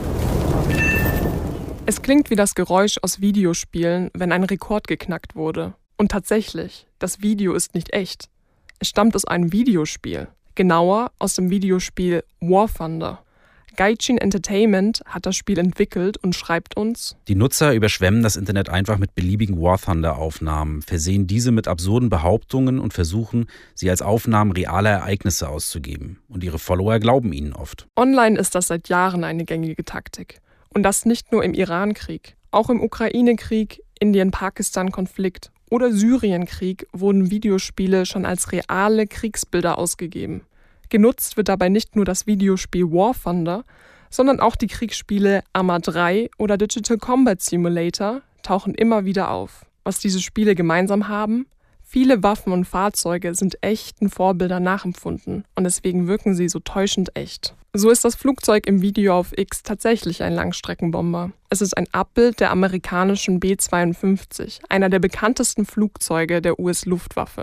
Es klingt wie das Geräusch aus Videospielen, wenn ein Rekord geknackt wurde. Und tatsächlich, das Video ist nicht echt. Es stammt aus einem Videospiel. Genauer aus dem Videospiel War Thunder. Gaijin Entertainment hat das Spiel entwickelt und schreibt uns: Die Nutzer überschwemmen das Internet einfach mit beliebigen War Thunder-Aufnahmen, versehen diese mit absurden Behauptungen und versuchen, sie als Aufnahmen realer Ereignisse auszugeben. Und ihre Follower glauben ihnen oft. Online ist das seit Jahren eine gängige Taktik. Und das nicht nur im Irankrieg. Auch im Ukraine-Krieg, Indien-Pakistan-Konflikt oder Syrienkrieg wurden Videospiele schon als reale Kriegsbilder ausgegeben. Genutzt wird dabei nicht nur das Videospiel War Thunder, sondern auch die Kriegsspiele Arma drei oder Digital Combat Simulator tauchen immer wieder auf. Was diese Spiele gemeinsam haben? Viele Waffen und Fahrzeuge sind echten Vorbildern nachempfunden und deswegen wirken sie so täuschend echt. So ist das Flugzeug im Video auf X tatsächlich ein Langstreckenbomber. Es ist ein Abbild der amerikanischen B zweiundfünfzig, einer der bekanntesten Flugzeuge der U S-Luftwaffe.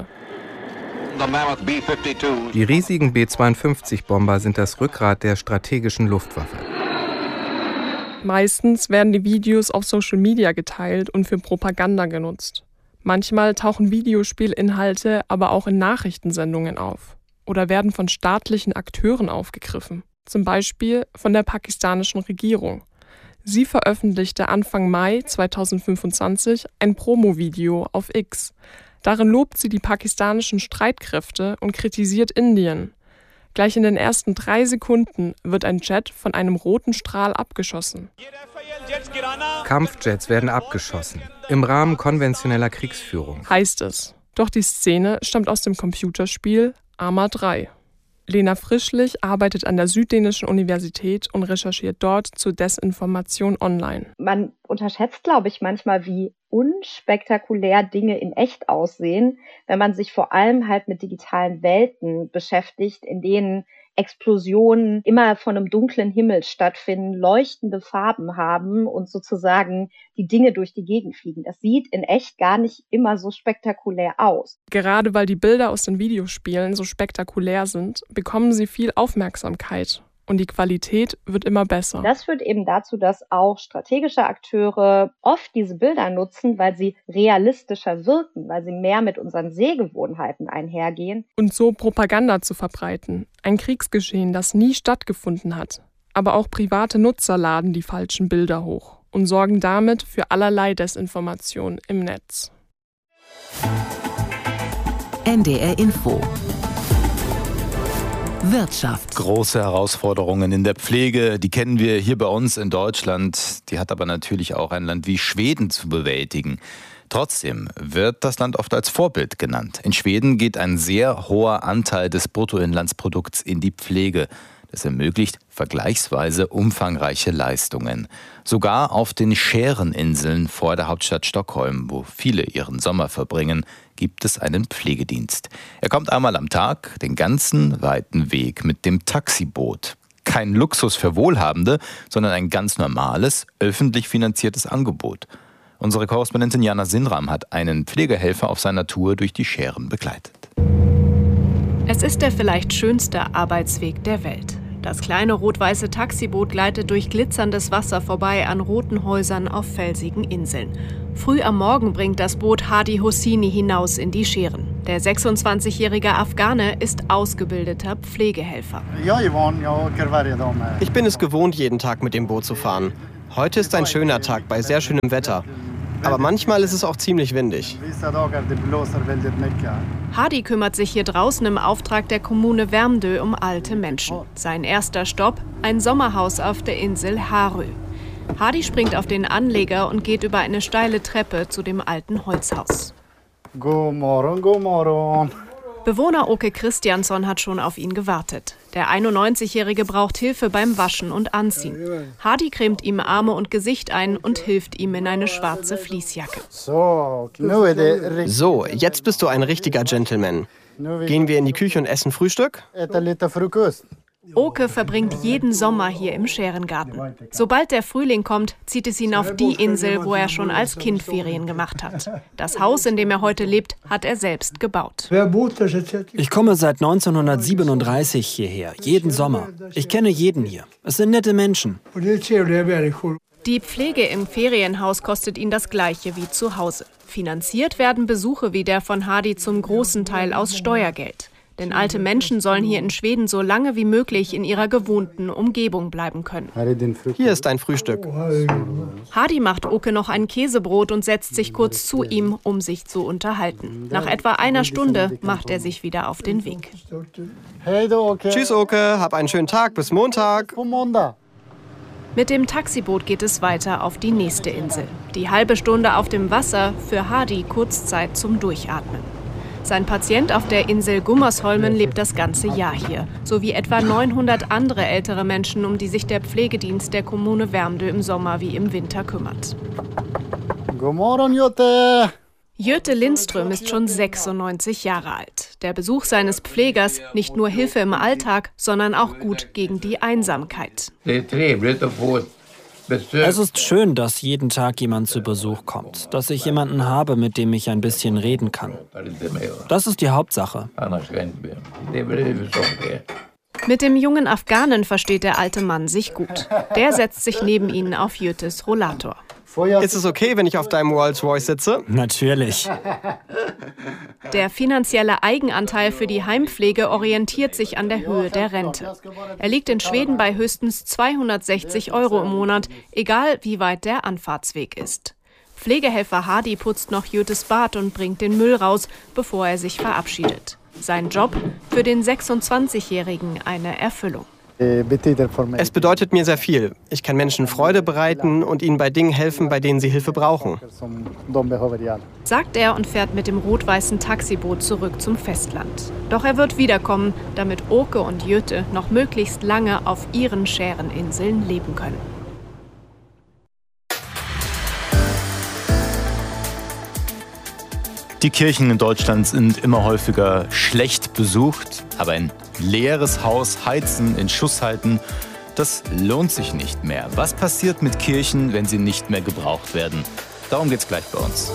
Die riesigen B zweiundfünfzig-Bomber sind das Rückgrat der strategischen Luftwaffe. Meistens werden die Videos auf Social Media geteilt und für Propaganda genutzt. Manchmal tauchen Videospielinhalte aber auch in Nachrichtensendungen auf oder werden von staatlichen Akteuren aufgegriffen, zum Beispiel von der pakistanischen Regierung. Sie veröffentlichte Anfang Mai zweitausendfünfundzwanzig ein Promo-Video auf X. Darin lobt sie die pakistanischen Streitkräfte und kritisiert Indien. Gleich in den ersten drei Sekunden wird ein Jet von einem roten Strahl abgeschossen. Kampfjets werden abgeschossen, im Rahmen konventioneller Kriegsführung. Heißt es. Doch die Szene stammt aus dem Computerspiel Arma drei. Lena Frischlich arbeitet an der Süddänischen Universität und recherchiert dort zur Desinformation online. Man unterschätzt, glaube ich, manchmal, wie unspektakulär Dinge in echt aussehen, wenn man sich vor allem halt mit digitalen Welten beschäftigt, in denen Explosionen immer von einem dunklen Himmel stattfinden, leuchtende Farben haben und sozusagen die Dinge durch die Gegend fliegen. Das sieht in echt gar nicht immer so spektakulär aus. Gerade weil die Bilder aus den Videospielen so spektakulär sind, bekommen sie viel Aufmerksamkeit. Und die Qualität wird immer besser. Das führt eben dazu, dass auch strategische Akteure oft diese Bilder nutzen, weil sie realistischer wirken, weil sie mehr mit unseren Sehgewohnheiten einhergehen. Und so Propaganda zu verbreiten. Ein Kriegsgeschehen, das nie stattgefunden hat. Aber auch private Nutzer laden die falschen Bilder hoch und sorgen damit für allerlei Desinformation im Netz. N D R Info Wirtschaft. Große Herausforderungen in der Pflege, die kennen wir hier bei uns in Deutschland. Die hat aber natürlich auch ein Land wie Schweden zu bewältigen. Trotzdem wird das Land oft als Vorbild genannt. In Schweden geht ein sehr hoher Anteil des Bruttoinlandsprodukts in die Pflege. Das ermöglicht vergleichsweise umfangreiche Leistungen. Sogar auf den Schäreninseln vor der Hauptstadt Stockholm, wo viele ihren Sommer verbringen, gibt es einen Pflegedienst. Er kommt einmal am Tag den ganzen weiten Weg mit dem Taxiboot. Kein Luxus für Wohlhabende, sondern ein ganz normales, öffentlich finanziertes Angebot. Unsere Korrespondentin Jana Sinram hat einen Pflegehelfer auf seiner Tour durch die Schären begleitet. Es ist der vielleicht schönste Arbeitsweg der Welt. Das kleine rot-weiße Taxiboot gleitet durch glitzerndes Wasser vorbei an roten Häusern auf felsigen Inseln. Früh am Morgen bringt das Boot Hadi Hosseini hinaus in die Schären. Der sechsundzwanzigjährige Afghane ist ausgebildeter Pflegehelfer. Ich bin es gewohnt, jeden Tag mit dem Boot zu fahren. Heute ist ein schöner Tag bei sehr schönem Wetter. Aber manchmal ist es auch ziemlich windig. Hadi kümmert sich hier draußen im Auftrag der Kommune Värmdö um alte Menschen. Sein erster Stopp, ein Sommerhaus auf der Insel Harö. Hadi springt auf den Anleger und geht über eine steile Treppe zu dem alten Holzhaus. God morgon, god morgon. Bewohner Åke Christiansson hat schon auf ihn gewartet. Der einundneunzigjährige braucht Hilfe beim Waschen und Anziehen. Hadi cremt ihm Arme und Gesicht ein und hilft ihm in eine schwarze Fließjacke. So, jetzt bist du ein richtiger Gentleman. Gehen wir in die Küche und essen Frühstück? Åke verbringt jeden Sommer hier im Schärengarten. Sobald der Frühling kommt, zieht es ihn auf die Insel, wo er schon als Kind Ferien gemacht hat. Das Haus, in dem er heute lebt, hat er selbst gebaut. Ich komme seit neunzehnhundertsiebenunddreißig hierher, jeden Sommer. Ich kenne jeden hier. Es sind nette Menschen. Die Pflege im Ferienhaus kostet ihn das Gleiche wie zu Hause. Finanziert werden Besuche wie der von Hadi zum großen Teil aus Steuergeld. Denn alte Menschen sollen hier in Schweden so lange wie möglich in ihrer gewohnten Umgebung bleiben können. Hier ist dein Frühstück. Hadi macht Åke noch ein Käsebrot und setzt sich kurz zu ihm, um sich zu unterhalten. Nach etwa einer Stunde macht er sich wieder auf den Weg. Tschüss, Åke. Hab einen schönen Tag. Bis Montag. Mit dem Taxiboot geht es weiter auf die nächste Insel. Die halbe Stunde auf dem Wasser, für Hadi Kurzzeit zum Durchatmen. Sein Patient auf der Insel Gummersholmen lebt das ganze Jahr hier, sowie etwa neunhundert andere ältere Menschen, um die sich der Pflegedienst der Kommune Värmdö im Sommer wie im Winter kümmert. God morgon, Jutta. Jöte Lindström ist schon sechsundneunzig Jahre alt. Der Besuch seines Pflegers nicht nur Hilfe im Alltag, sondern auch gut gegen die Einsamkeit. Es ist schön, dass jeden Tag jemand zu Besuch kommt, dass ich jemanden habe, mit dem ich ein bisschen reden kann. Das ist die Hauptsache. Mit dem jungen Afghanen versteht der alte Mann sich gut. Der setzt sich neben ihn auf Jötes Rollator. Ist es okay, wenn ich auf deinem Rolls-Royce sitze? Natürlich. Der finanzielle Eigenanteil für die Heimpflege orientiert sich an der Höhe der Rente. Er liegt in Schweden bei höchstens zweihundertsechzig Euro im Monat, egal wie weit der Anfahrtsweg ist. Pflegehelfer Hardy putzt noch Jötes Bad und bringt den Müll raus, bevor er sich verabschiedet. Sein Job für den sechsundzwanzigjährigen eine Erfüllung. Es bedeutet mir sehr viel. Ich kann Menschen Freude bereiten und ihnen bei Dingen helfen, bei denen sie Hilfe brauchen. Sagt er und fährt mit dem rot-weißen Taxiboot zurück zum Festland. Doch er wird wiederkommen, damit Oke und Jöte noch möglichst lange auf ihren Schäreninseln leben können. Die Kirchen in Deutschland sind immer häufiger schlecht besucht, aber ein leeres Haus heizen, in Schuss halten, das lohnt sich nicht mehr. Was passiert mit Kirchen, wenn sie nicht mehr gebraucht werden? Darum geht's gleich bei uns.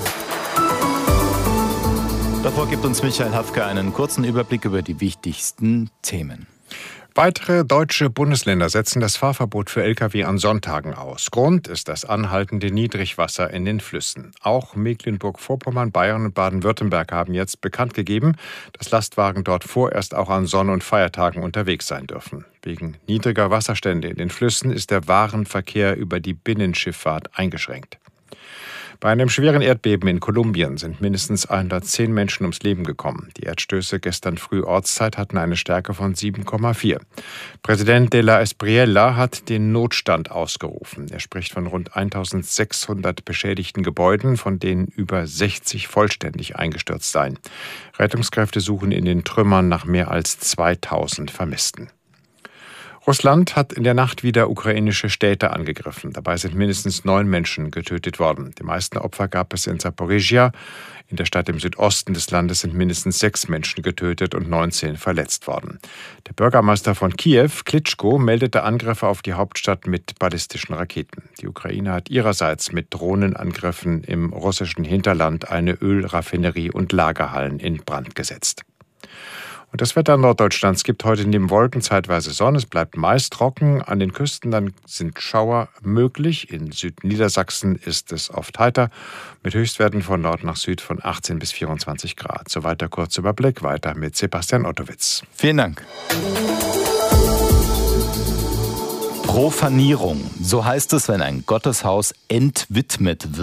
Davor gibt uns Michael Hafke einen kurzen Überblick über die wichtigsten Themen. Weitere deutsche Bundesländer setzen das Fahrverbot für L K W an Sonntagen aus. Grund ist das anhaltende Niedrigwasser in den Flüssen. Auch Mecklenburg-Vorpommern, Bayern und Baden-Württemberg haben jetzt bekannt gegeben, dass Lastwagen dort vorerst auch an Sonn- und Feiertagen unterwegs sein dürfen. Wegen niedriger Wasserstände in den Flüssen ist der Warenverkehr über die Binnenschifffahrt eingeschränkt. Bei einem schweren Erdbeben in Kolumbien sind mindestens hundertzehn Menschen ums Leben gekommen. Die Erdstöße gestern früh Ortszeit hatten eine Stärke von sieben Komma vier. Präsident de la Espriella hat den Notstand ausgerufen. Er spricht von rund eintausendsechshundert beschädigten Gebäuden, von denen über sechzig vollständig eingestürzt seien. Rettungskräfte suchen in den Trümmern nach mehr als zweitausend Vermissten. Russland hat in der Nacht wieder ukrainische Städte angegriffen. Dabei sind mindestens neun Menschen getötet worden. Die meisten Opfer gab es in Saporischschja. In der Stadt im Südosten des Landes sind mindestens sechs Menschen getötet und neunzehn verletzt worden. Der Bürgermeister von Kiew, Klitschko, meldete Angriffe auf die Hauptstadt mit ballistischen Raketen. Die Ukraine hat ihrerseits mit Drohnenangriffen im russischen Hinterland eine Ölraffinerie und Lagerhallen in Brand gesetzt. Und das Wetter Norddeutschlands gibt heute neben Wolken zeitweise Sonne. Es bleibt meist trocken. An den Küsten dann sind Schauer möglich. In Südniedersachsen ist es oft heiter mit Höchstwerten von Nord nach Süd von achtzehn bis vierundzwanzig Grad. Soweit der Kurzüberblick. Weiter mit Sebastian Ottowitz. Vielen Dank. Profanierung. So heißt es, wenn ein Gotteshaus entwidmet wird.